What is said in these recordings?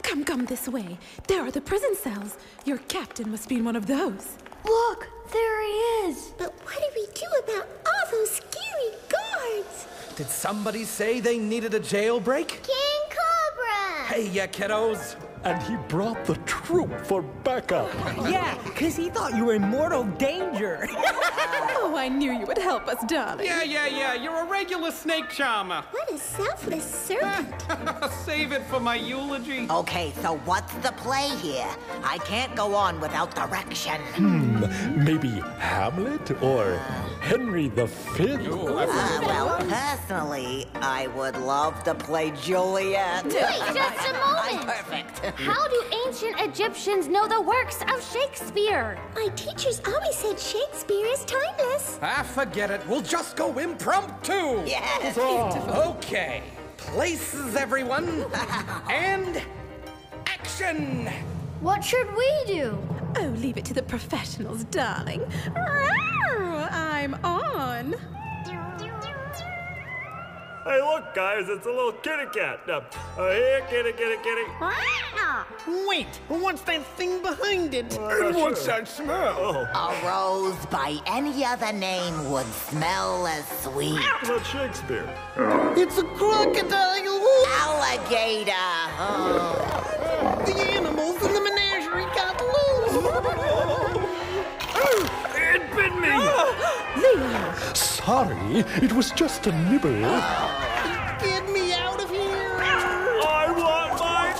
Come this way. There are the prison cells. Your captain must be in one of those. Look, there he is. But what do we do about all those scary guards? Did somebody say they needed a jailbreak? King Cobra! Hey, ya kiddos. And he brought the troop for backup. Yeah, 'cause he thought you were in mortal danger. Oh, I knew you would help us, darling. Yeah. You're a regular snake charmer. What a selfless servant. Save it for my eulogy. Okay, so what's the play here? I can't go on without direction. Maybe Hamlet or Henry V? Well, personally, I would love to play Juliet. Wait, just a moment. I'm perfect. How do ancient Egyptians know the works of Shakespeare? My teachers always said Shakespeare is timeless. Forget it. We'll just go impromptu. Yes. Okay. Places, everyone. And action. What should we do? Oh, leave it to the professionals, darling. I'm on. Hey, look, guys, it's a little kitty cat. Here, kitty. Wait, what's that thing behind it? And what's that smell? A rose by any other name would smell as sweet. Not Shakespeare. It's a crocodile! Alligator. Oh. The animals in the menagerie got loose! It bit me! Leo! Sorry, it was just a nibble. Get me out of here! I want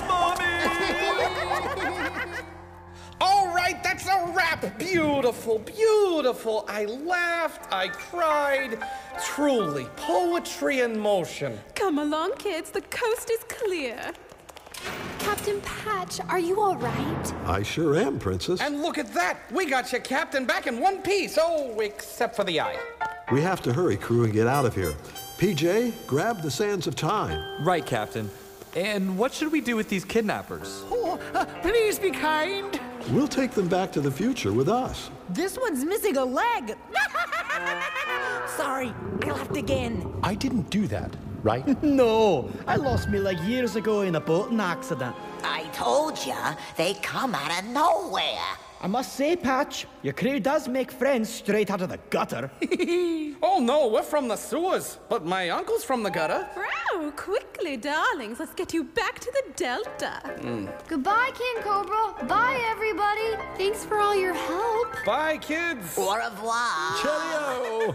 my mommy! All right, that's a wrap. Beautiful. I laughed, I cried. Truly, poetry in motion. Come along, kids. The coast is clear. Captain Patch, are you all right? I sure am, Princess. And look at that. We got your captain back in one piece. Oh, except for the eye. We have to hurry, crew, and get out of here. PJ, grab the sands of time. Right, Captain. And what should we do with these kidnappers? Oh, please be kind. We'll take them back to the future with us. This one's missing a leg. Sorry, I left again. I didn't do that, right? No, I lost me leg years ago in a boating accident. I told ya, they come out of nowhere. I must say, Patch, your crew does make friends straight out of the gutter. Oh, no, we're from the sewers. But my uncle's from the gutter. Wow, quickly, darlings. Let's get you back to the Delta. Goodbye, King Cobra. Bye, everybody. Thanks for all your help. Bye, kids. Au revoir. Cheerio!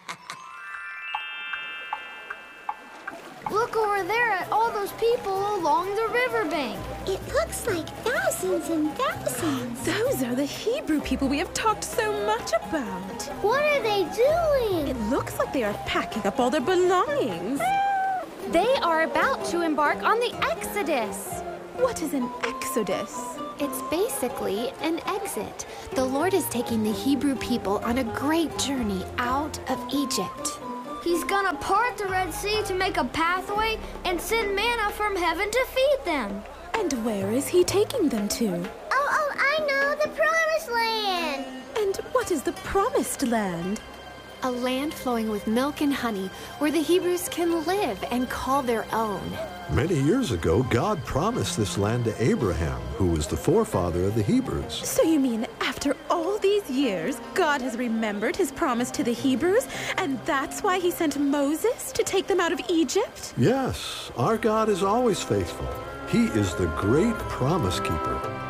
Look over there at all those people along the riverbank. It looks like thousands and thousands. Those are the Hebrew people we have talked so much about. What are they doing? It looks like they are packing up all their belongings. They are about to embark on the Exodus. What is an exodus? It's basically an exit. The Lord is taking the Hebrew people on a great journey out of Egypt. He's gonna part the Red Sea to make a pathway and send manna from heaven to feed them. And where is he taking them to? Oh, I know, the Promised Land. And what is the promised land? A land flowing with milk and honey where the Hebrews can live and call their own. Many years ago, God promised this land to Abraham, who was the forefather of the Hebrews. So you mean after all these years, God has remembered his promise to the Hebrews, and that's why he sent Moses to take them out of Egypt? Yes, our God is always faithful. He is the great promise keeper.